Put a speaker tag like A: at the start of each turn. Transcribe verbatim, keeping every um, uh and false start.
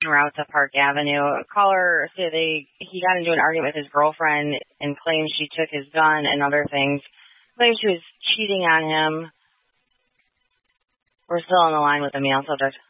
A: route to Park Avenue. A caller said they he got into an argument with his girlfriend and claimed she took his gun and other things. Claims she was cheating on him. We're still on the line with the mail subject.